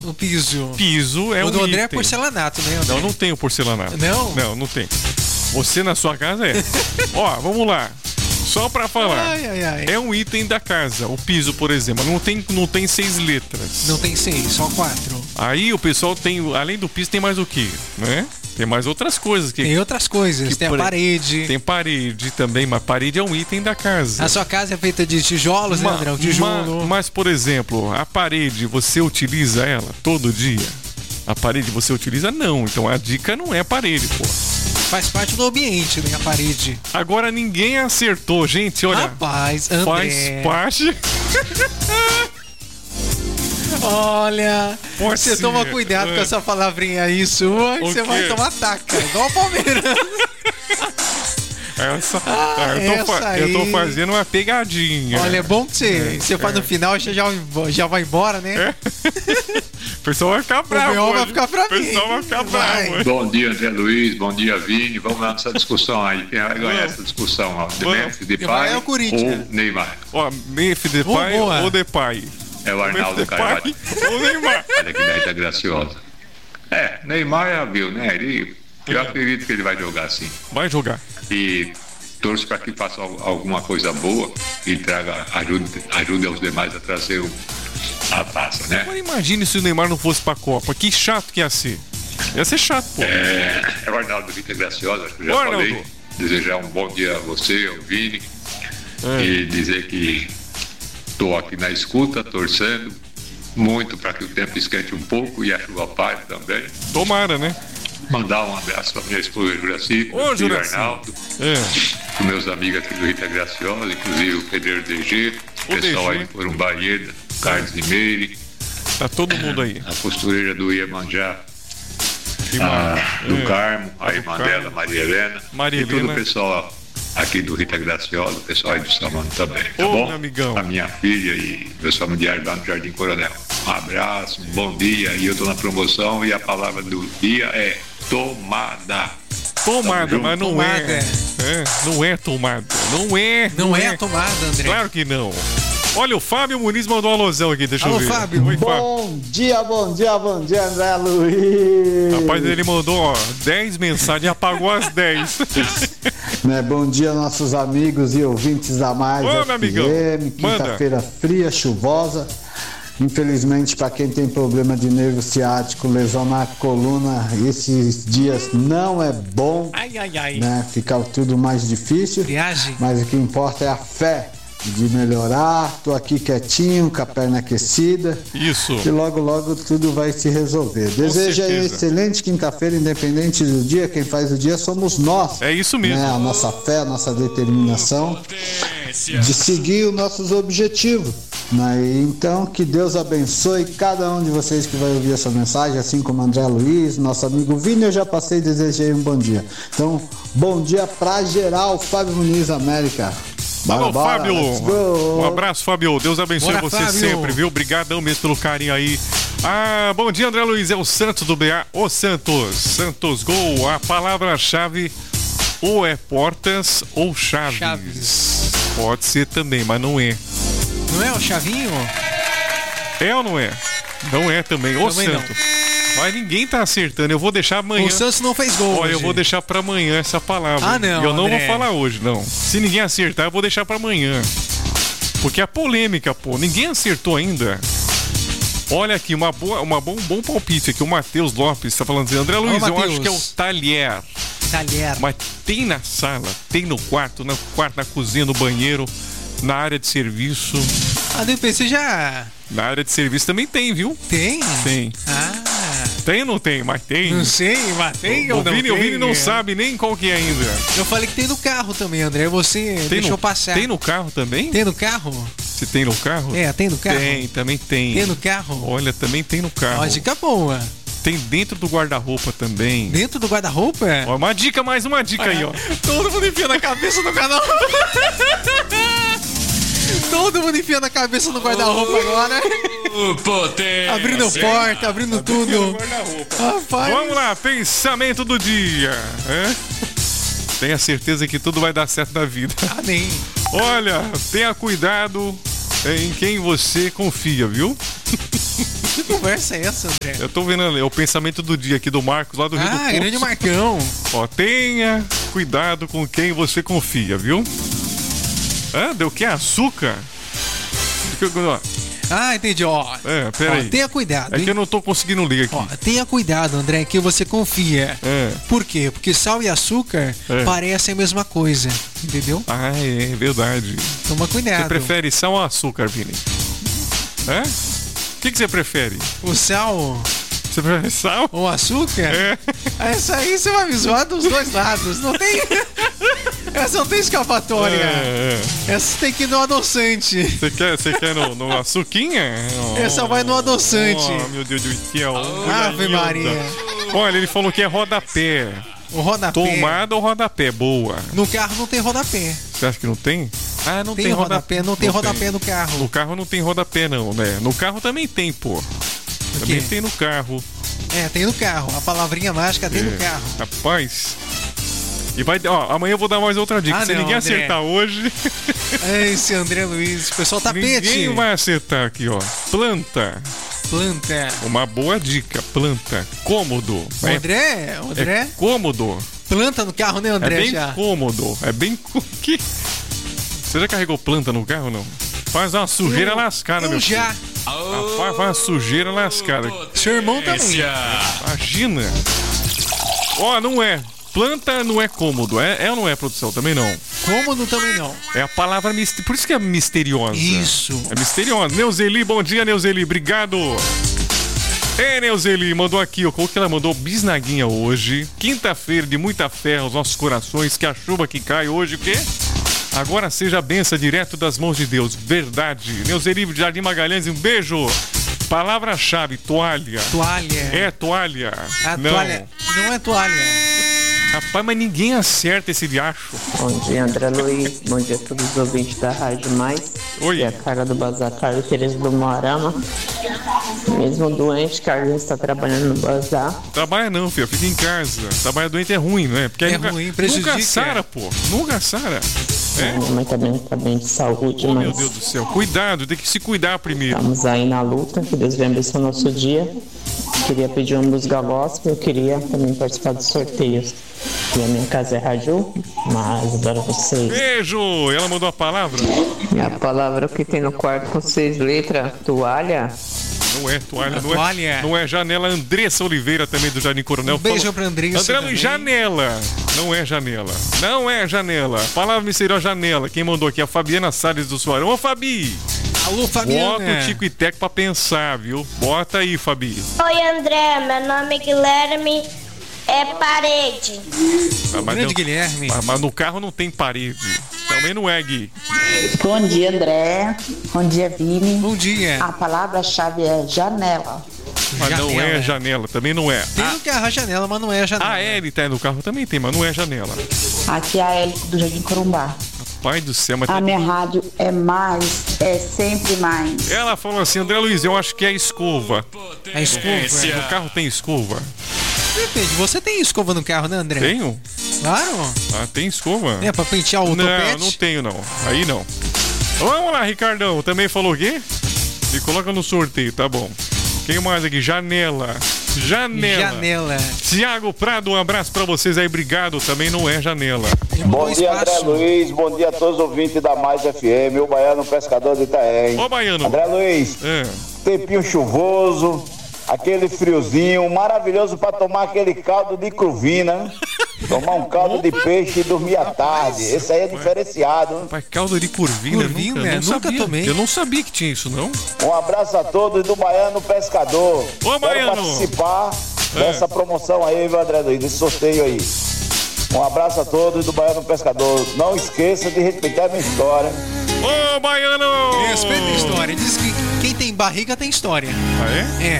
O piso. Piso é um O do André é item. porcelanato, né, André? Não tenho porcelanato. Não? Não tem. Você na sua casa é. Ó, vamos lá. Só pra falar. Ai. É um item da casa. O piso, por exemplo, não tem 6 letras. Não tem 6, só 4. Aí o pessoal tem, além do piso, tem mais o quê? Né? Tem mais outras coisas. Tem outras coisas, tem a parede. Tem parede também, mas parede é um item da casa. A sua casa é feita de tijolos, né, André? Um tijolo. Mas, por exemplo, a parede, você utiliza ela todo dia? A parede você utiliza? Não. Então a dica não é a parede, pô. Faz parte do ambiente, né? A parede. Agora ninguém acertou, gente, olha. Rapaz, André. Faz parte... Olha, você sim. toma cuidado com essa palavrinha aí sua, que você vai tomar taca, igual o Palmeiras. Eu tô fazendo uma pegadinha. Olha, é bom que você faz no final, você já vai embora, né? O pessoal vai ficar bravo. O vai ficar pra mim. O pessoal vai ficar bravo. Bom dia, André Luiz. Bom dia, Vini. Vamos lá nessa discussão aí. Quem vai ganhar essa discussão? Ó? Memphis Depay ou Neymar? Ó, Memphis Depay ou Depay? É o Arnaldo Carvalho. Ou Neymar. Olha aqui da Rita Graciosa. Neymar já viu, né? Eu acredito que ele vai jogar sim. Vai jogar. E torço para que faça alguma coisa boa e ajude os demais a trazer a taça, né? Agora imagine se o Neymar não fosse pra Copa. Que chato que ia ser. Ia ser chato, pô. É o Arnaldo Rita Graciosa, acho que eu já falei. Desejar um bom dia a você, ao Vini. E dizer que estou aqui na escuta, torcendo muito para que o tempo esquente um pouco e a chuva pare também. Tomara, né? Mandar um abraço para minha esposa Juraci, meu filho Arnaldo, para meus amigos aqui do Rita Graciosa, inclusive o Pedro DG, o pessoal aí por um Baeta, Carlos e Meire. Tá todo mundo aí. A costureira do Iemanjá, do Carmo, a irmã dela, Maria Helena. E todo o pessoal aqui do Rita Graciosa, o pessoal aí do Samano também, tá bom? Meu amigão. A minha filha e meus familiares lá no Jardim Coronel. Um abraço, um bom dia. E eu tô na promoção e a palavra do dia é tomada. Tomada, mas não tomada. Não é tomada. Não é tomada, André. Claro que não. Olha, o Fábio Muniz mandou um alusão aqui, deixa eu ver. Fábio. Oi, bom dia, André Luiz. Rapaz, ele mandou 10 mensagens e apagou as 10. Bom dia, nossos amigos e ouvintes da Mais FM. Quinta-feira fria, chuvosa. Infelizmente, para quem tem problema de nervo ciático, lesão na coluna, esses dias não é bom. Né? Fica tudo mais difícil. Mas o que importa é a fé de melhorar. Tô aqui quietinho, com a perna aquecida. Isso. E logo tudo vai se resolver. Desejo aí excelente quinta-feira, independente do dia. Quem faz o dia somos nós. É isso mesmo. Né? A nossa fé, a nossa determinação de seguir os nossos objetivos. Né? Então, que Deus abençoe cada um de vocês que vai ouvir essa mensagem, assim como André Luiz, nosso amigo Vini, eu já passei e desejei um bom dia. Então, bom dia pra geral, Fábio Muniz, América. Alô, Fábio. Um abraço, Fábio. Deus abençoe você Fábio. sempre, viu? Obrigadão mesmo pelo carinho aí. Bom dia, André Luiz. É o Santos do BA. O Santos. Santos Gol. A palavra-chave ou é portas ou chaves. Pode ser também, mas não é. Não é o Chavinho? É ou não é? Não é também. O Santos. Não. Mas ninguém tá acertando. Eu vou deixar amanhã. O Santos não fez gol. Olha, eu vou deixar pra amanhã essa palavra. Não. Eu não André. vou falar hoje, não. Se ninguém acertar, eu vou deixar pra amanhã. Porque é polêmica, pô. Ninguém acertou ainda. Olha aqui, um bom palpite aqui. O Matheus Lopes tá falando assim: André Luiz, eu acho que é o talher. Mas tem na sala, tem no quarto, na cozinha, no banheiro, na área de serviço. DPC já. Na área de serviço também tem, viu? Tem? Tem. Tem ou não tem? Mas tem. Não sei, mas tem ou não tem? O Vini não sabe nem qual que é ainda. Eu falei que tem no carro também, André. Você deixou passar. Tem no carro também? Tem no carro? Se tem no carro? Tem no carro? Também tem. Tem no carro? Olha, também tem no carro. Ó, dica boa. Tem dentro do guarda-roupa também. Dentro do guarda-roupa? Ó, mais uma dica aí, ó. Todo mundo enfiando a cabeça no canal. Todo mundo enfiando a cabeça no guarda-roupa agora. Potência. Abrindo porta, abrindo tudo. Rapaz. Vamos lá, pensamento do dia. Tenha certeza que tudo vai dar certo na vida. Amém. Olha, tenha cuidado em quem você confia, viu? Que conversa é essa, André? Eu tô vendo ali, o pensamento do dia aqui do Marcos, lá do Rio do Poço. Grande Marcão. Ó, tenha cuidado com quem você confia, viu? Deu o que? Açúcar? Entendi, ó. Peraí. Tenha cuidado. É que eu não tô conseguindo ler aqui. Ó, tenha cuidado, André, que você confia. Por quê? Porque sal e açúcar parecem a mesma coisa, entendeu? É verdade. Toma cuidado. Você prefere sal ou açúcar, Vini? O que você prefere? O sal... Você prefere sal? Ou açúcar? Essa aí você vai me zoar dos dois lados. Não tem... Essa não tem escapatória. Essa tem que ir no adoçante. Você quer no açuquinha? Essa vai no adoçante. Meu Deus do céu. Ave Maria. Olha, ele falou que é rodapé. O rodapé. Tomada ou rodapé? Boa. No carro não tem rodapé. Você acha que não tem? Não tem rodapé. Não tem rodapé no carro. No carro não tem rodapé, não, né? No carro também tem, pô. Também tem no carro. Tem no carro. A palavrinha mágica tem no carro. Rapaz. E vai, amanhã eu vou dar mais outra dica. Se ninguém acertar hoje. Esse André Luiz, o pessoal tapete. Ninguém vai acertar aqui, ó. Planta. Uma boa dica. Planta. Cômodo. André? É cômodo. Planta no carro, né, André? É bem cômodo. É bem. Você já carregou planta no carro ou não? Faz uma sujeira lascada, meu filho. Já. Faz uma sujeira lascada. Seu irmão também. Imagina. Não é. Planta não é cômodo. É ou não é, produção? Também não. Cômodo também não. É a palavra misteriosa. Por isso que é misteriosa. Isso. É misteriosa. Neuzeli, bom dia, Neuzeli. Obrigado. Neuzeli mandou aqui, ó. Como que ela mandou? Bisnaguinha hoje. Quinta-feira de muita fé aos nossos corações. Que a chuva que cai hoje, o quê? Agora seja a benção direto das mãos de Deus. Verdade. Neuzeli de Jardim Magalhães, um beijo. Palavra-chave, toalha. Toalha. É toalha. Toalha. Não é toalha. Rapaz, mas ninguém acerta esse diacho. Bom dia, André Luiz. Bom dia a todos os ouvintes da Rádio Mais. Oi. E a cara do Bazar, Carlos Tereza do Moarama. Mesmo doente, Carlos está trabalhando no Bazar. Trabalha não, filho. Fica em casa. Trabalhar doente é ruim, né? Porque ruim, prejudica. Nunca sara, pô. Nunca sara. Minha mãe também está bem de saúde, mas... Meu Deus do céu. Cuidado, tem que se cuidar primeiro. Estamos aí na luta. Que Deus venha abençoar o nosso dia. Queria pedir uma música gospel. Eu queria também participar dos sorteios. E a minha casa é Rádio, mas adoro vocês. Beijo! Ela mandou a palavra? E a palavra que tem no quarto com 6 letras, toalha. Não é toalha, toalha. Não é janela. Andressa Oliveira, também do Jardim Coronel. Beijo pra Andressa. André, janela. Não é janela. Não é janela. Palavra misteriosa, janela. Quem mandou aqui é a Fabiana Salles do Soarão. Ô, Fabi! Alô, Fabiana. Bota o Tico e Teco pra pensar, viu? Bota aí, Fabi. Oi, André. Meu nome é Guilherme. É parede. Grande Guilherme. Mas no carro não tem parede. Também não é, Gui. Bom dia, André. Bom dia, Vini. Bom dia. A palavra-chave é janela. Mas não é janela, também não é. Tem no carro a janela, mas não é a janela. A L tá no carro também tem, mas não é janela. Aqui é a L do Jardim Corumbá. Pai do céu, mas... A minha rádio é mais, é sempre mais. Ela falou assim, André Luiz, eu acho que é a escova. A escova? No carro tem escova? Depende, você tem escova no carro, né, André? Tenho? Claro. Tem escova? É, pra pentear o topete? Não tenho não, aí não. Vamos lá, Ricardão, também falou o quê? Me coloca no sorteio, tá bom. Quem mais aqui? Janela. Tiago Prado, um abraço pra vocês aí, obrigado. Também não é janela. Bom dia, André Luiz. Bom dia a todos os ouvintes da Mais FM. O Baiano Pescador de Itaém. Ô, Baiano. André Luiz, tempinho chuvoso, aquele friozinho maravilhoso pra tomar aquele caldo de cruvina. Tomar um caldo de peixe e dormir à tarde. Esse aí é diferenciado. Pai, caldo de curvina? Nunca tomei. Eu não sabia que tinha isso, não. Um abraço a todos do Baiano Pescador. Ô, Baiano. Quero participar dessa promoção aí, viu, André Luiz? Desse sorteio aí. Um abraço a todos do Baiano Pescador. Não esqueça de respeitar a minha história. Ô, Baiano! Respeita a história. Diz que quem tem barriga tem história. Ah, é? É.